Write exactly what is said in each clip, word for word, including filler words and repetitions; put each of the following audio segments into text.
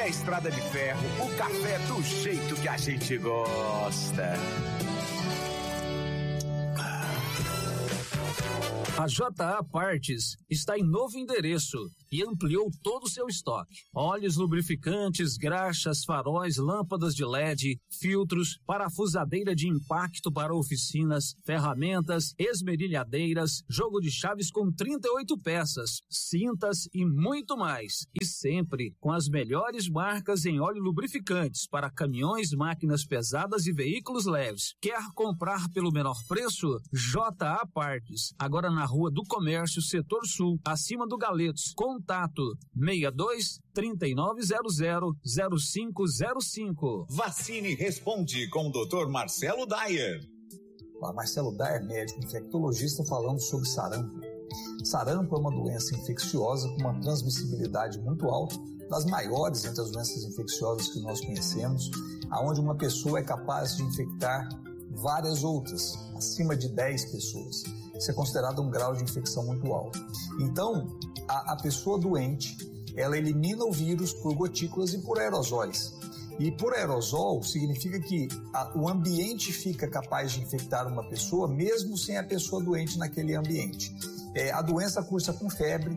Café Estrada de Ferro, o café do jeito que a gente gosta. A J A Partes está em novo endereço e ampliou todo o seu estoque. Óleos lubrificantes, graxas, faróis, lâmpadas de L E D, filtros, parafusadeira de impacto para oficinas, ferramentas, esmerilhadeiras, jogo de chaves com trinta e oito peças, cintas e muito mais. E sempre com as melhores marcas em óleo lubrificantes para caminhões, máquinas pesadas e veículos leves. Quer comprar pelo menor preço? J A Partes. Agora na Rua do Comércio, Setor Sul, acima do Galetos. Contato seis dois, três nove zero zero, zero cinco zero cinco. Vacine Responde com o doutor Marcelo Dyer. Olá, Marcelo Dyer, médico infectologista, falando sobre sarampo. Sarampo é uma doença infecciosa com uma transmissibilidade muito alta, das maiores entre as doenças infecciosas que nós conhecemos, aonde uma pessoa é capaz de infectar várias outras, acima de dez pessoas. Isso é considerado um grau de infecção muito alto. Então, a, a pessoa doente, ela elimina o vírus por gotículas e por aerosóis. E por aerosol significa que a, o ambiente fica capaz de infectar uma pessoa, mesmo sem a pessoa doente naquele ambiente. É, a doença cursa com febre,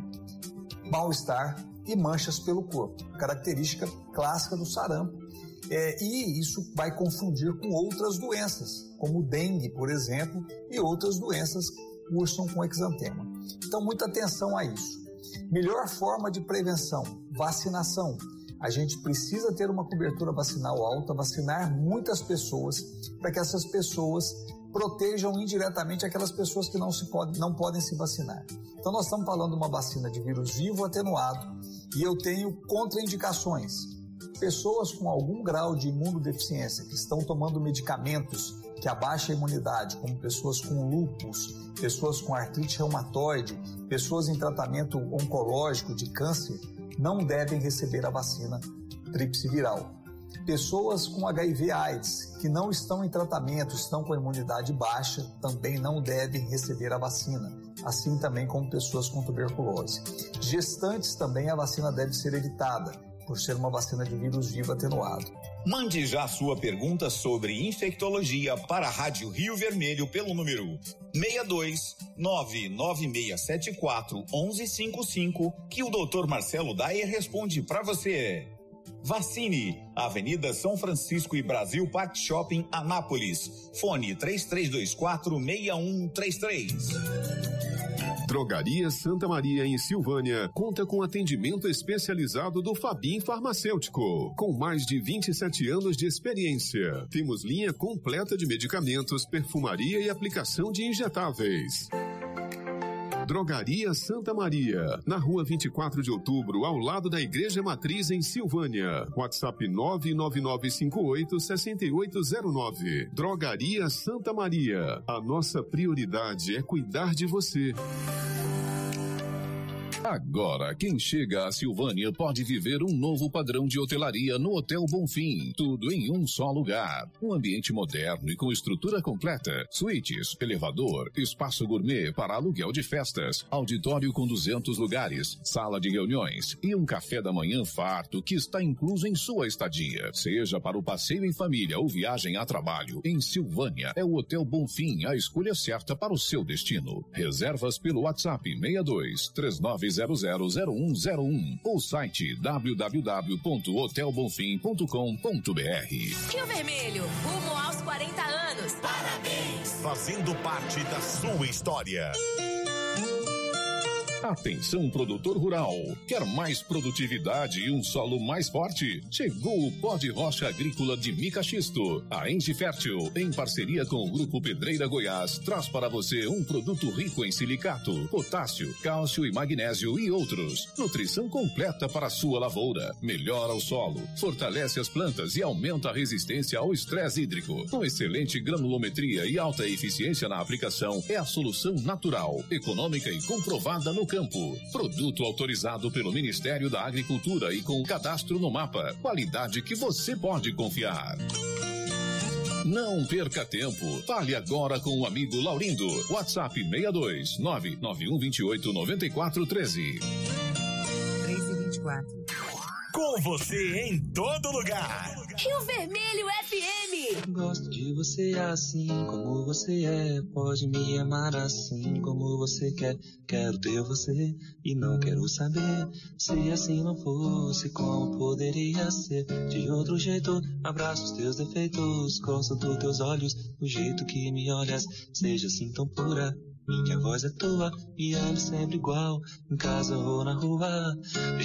mal-estar e manchas pelo corpo, característica clássica do sarampo. É, e isso vai confundir com outras doenças, como o dengue, por exemplo, e outras doenças que cursam com exantema. Então, muita atenção a isso. Melhor forma de prevenção, vacinação. A gente precisa ter uma cobertura vacinal alta, vacinar muitas pessoas, para que essas pessoas protejam indiretamente aquelas pessoas que não, se pode, não podem se vacinar. Então, nós estamos falando de uma vacina de vírus vivo atenuado, e eu tenho contraindicações. Pessoas com algum grau de imunodeficiência que estão tomando medicamentos que abaixam a imunidade, como pessoas com lúpus, pessoas com artrite reumatoide, pessoas em tratamento oncológico de câncer, não devem receber a vacina tríplice viral. Pessoas com H I V AIDS, que não estão em tratamento, estão com a imunidade baixa, também não devem receber a vacina, assim também como pessoas com tuberculose. Gestantes também a vacina deve ser evitada, por ser uma vacina de vírus vivo atenuado. Mande já sua pergunta sobre infectologia para a Rádio Rio Vermelho pelo número seis dois, nove nove seis sete quatro, um um cinco cinco, que o doutor Marcelo Dyer responde para você. Vacine, Avenida São Francisco e Brasil Park Shopping, Anápolis. Fone três três dois quatro, seis um três três. Drogaria Santa Maria, em Silvânia, conta com atendimento especializado do Fabim Farmacêutico, com mais de vinte e sete anos de experiência. Temos linha completa de medicamentos, perfumaria e aplicação de injetáveis. Drogaria Santa Maria, na rua vinte e quatro de outubro, ao lado da Igreja Matriz, em Silvânia. WhatsApp nove nove nove cinco oito, seis oito zero nove. Drogaria Santa Maria. A nossa prioridade é cuidar de você. Agora, quem chega a Silvânia pode viver um novo padrão de hotelaria no Hotel Bonfim. Tudo em um só lugar. Um ambiente moderno e com estrutura completa. Suítes, elevador, espaço gourmet para aluguel de festas, auditório com duzentos lugares, sala de reuniões e um café da manhã farto que está incluso em sua estadia. Seja para o passeio em família ou viagem a trabalho, em Silvânia é o Hotel Bonfim a escolha certa para o seu destino. Reservas pelo WhatsApp seis dois, três nove zero zero zero um zero um ou site w w w ponto hotel bonfim ponto com ponto b r. Rio Vermelho, rumo aos quarenta anos. Parabéns! Fazendo parte da sua história. Atenção, produtor rural. Quer mais produtividade e um solo mais forte? Chegou o pó de rocha agrícola de mica xisto. A Engie Fértil, em parceria com o Grupo Pedreira Goiás, traz para você um produto rico em silicato, potássio, cálcio e magnésio e outros. Nutrição completa para a sua lavoura. Melhora o solo, fortalece as plantas e aumenta a resistência ao estresse hídrico. Com excelente granulometria e alta eficiência na aplicação, é a solução natural, econômica e comprovada no campo. Produto autorizado pelo Ministério da Agricultura e com cadastro no mapa. Qualidade que você pode confiar. Não perca tempo. Fale agora com o amigo Laurindo. WhatsApp seis dois, nove nove um dois oito, nove quatro um três. três e vinte e quatro. Com você em todo lugar. Rio Vermelho F M. Gosto de você assim como você é. Pode me amar assim como você quer. Quero ter você e não quero saber. Se assim não fosse, como poderia ser? De outro jeito, abraço os teus defeitos. Gosto dos teus olhos, do jeito que me olhas. Seja assim tão pura. Minha voz é tua, me ame sempre igual, em casa ou na rua.